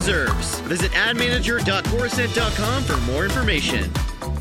deserves. Visit admanager.coruscant.com for more information.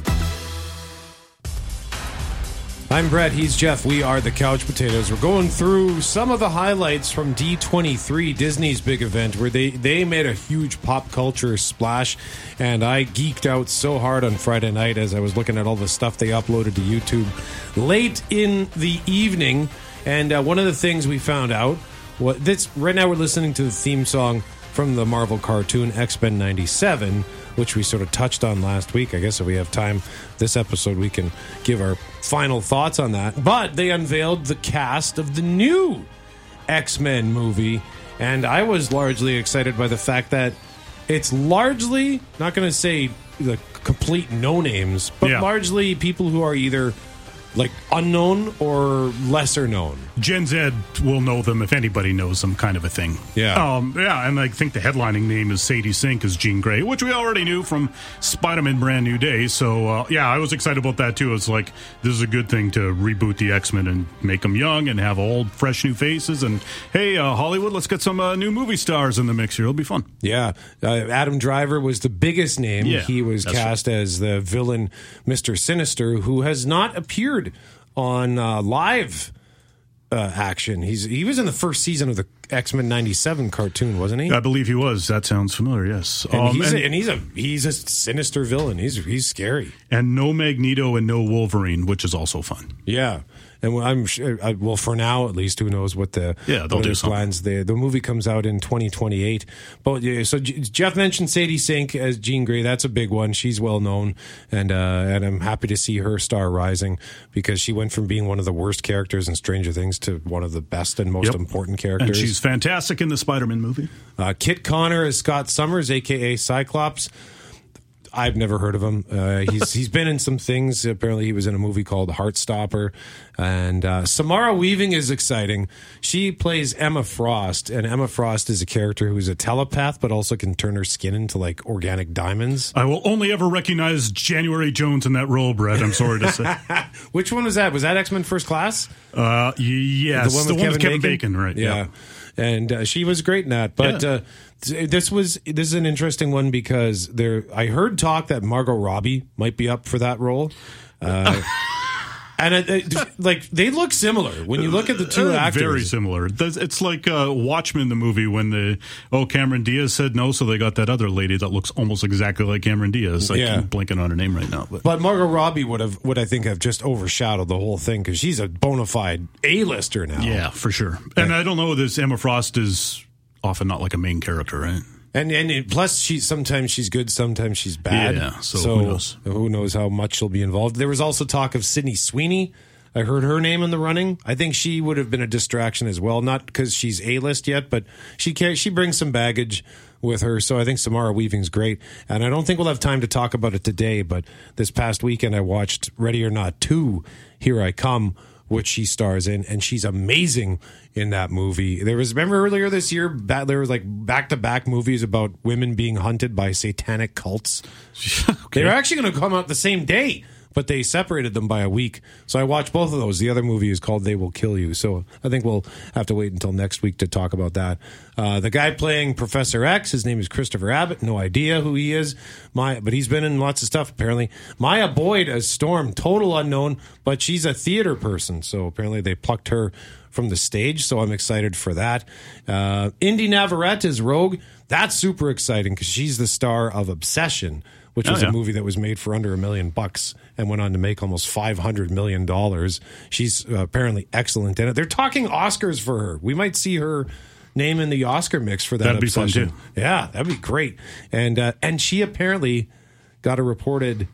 I'm Brett, he's Jeff, we are the Couch Potatoes. We're going through some of the highlights from D23, Disney's big event, where they made a huge pop culture splash, and I geeked out so hard on Friday night as I was looking at all the stuff they uploaded to YouTube late in the evening, and one of the things we found out, right now we're listening to the theme song from the Marvel cartoon X-Men 97, which we sort of touched on last week. I guess if we have time this episode, we can give our final thoughts on that. But they unveiled the cast of the new X-Men movie, and I was largely excited by the fact that it's largely, not going to say the complete no-names, but largely people who are either like unknown or lesser known. Gen Z will know them if anybody knows them, kind of a thing. Yeah. And I think the headlining name is Sadie Sink as Jean Grey, which we already knew from Spider-Man Brand New Day. So, I was excited about that, too. It's like, this is a good thing to reboot the X-Men and make them young and have old, fresh new faces. And, hey, Hollywood, let's get some new movie stars in the mix here. It'll be fun. Yeah. Adam Driver was the biggest name. Yeah, he was cast as the villain, Mr. Sinister, who has not appeared on live action. He was in the first season of the X-Men 97 cartoon, wasn't he? I believe he was. That sounds familiar, yes. And he's a sinister villain. He's scary. And no Magneto and no Wolverine, which is also fun. Yeah. And I'm sure, for now at least, who knows what they'll do plans. The movie comes out in 2028. But so Jeff mentioned Sadie Sink as Jean Grey. That's a big one. She's well known, and I'm happy to see her star rising because she went from being one of the worst characters in Stranger Things to one of the best and most important characters. And she's fantastic in the Spider-Man movie. Kit Connor as Scott Summers, aka Cyclops. I've never heard of him. He's been in some things. Apparently, he was in a movie called Heartstopper. And Samara Weaving is exciting. She plays Emma Frost, and Emma Frost is a character who's a telepath, but also can turn her skin into like organic diamonds. I will only ever recognize January Jones in that role, Brett. I'm sorry to say. Which one was that? Was that X-Men First Class? Yes, the one with Kevin Bacon, right? Yeah. And she was great in that, but. This is an interesting one because I heard talk that Margot Robbie might be up for that role. And they look similar when you look at the two actors. Very similar. It's like Watchmen, the movie, when Cameron Diaz said no, so they got that other lady that looks almost exactly like Cameron Diaz. I'm blanking on her name right now. But Margot Robbie would I think have just overshadowed the whole thing because she's a bona fide A-lister now. Yeah, for sure. And I don't know, this Emma Frost is often not like a main character, right? And plus, sometimes she's good, sometimes she's bad. Yeah, so who knows how much she'll be involved. There was also talk of Sydney Sweeney. I heard her name in the running. I think she would have been a distraction as well, not because she's A-list yet, but she brings some baggage with her, so I think Samara Weaving's great. And I don't think we'll have time to talk about it today, but this past weekend I watched Ready or Not 2, Here I Come, which she stars in, and she's amazing in that movie. Remember earlier this year, there was like back-to-back movies about women being hunted by satanic cults. Okay. They were actually going to come out the same day, but they separated them by a week. So I watched both of those. The other movie is called They Will Kill You. So I think we'll have to wait until next week to talk about that. The guy playing Professor X, his name is Christopher Abbott. No idea who he is. But he's been in lots of stuff, apparently. Maya Boyd as Storm, total unknown, but she's a theater person. So apparently they plucked her from the stage. So I'm excited for that. Indy Navarrete as Rogue. That's super exciting because she's the star of Obsession, which was a movie that was made for under $1 million and went on to make almost $500 million. She's apparently excellent in it. They're talking Oscars for her. We might see her name in the Oscar mix for that. That'd Obsession. Be fun too. Yeah, that'd be great. And she apparently got a reported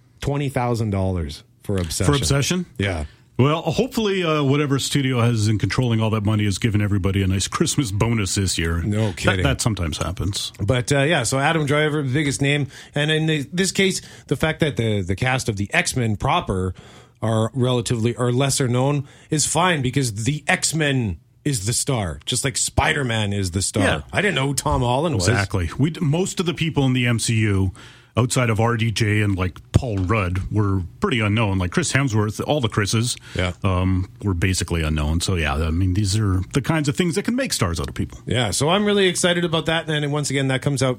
$20,000 for Obsession. For Obsession? Yeah. Well, hopefully whatever studio has in controlling all that money has given everybody a nice Christmas bonus this year. No kidding. That sometimes happens. But, so Adam Driver, the biggest name. And in this case, the fact that the cast of the X-Men proper are lesser known is fine because the X-Men is the star, just like Spider-Man is the star. Yeah. I didn't know who Tom Holland was. Exactly. Most of the people in the MCU outside of RDJ and like Paul Rudd were pretty unknown. Like Chris Hemsworth, all the Chris's were basically unknown. So yeah, I mean, these are the kinds of things that can make stars out of people. Yeah, so I'm really excited about that. And once again, that comes out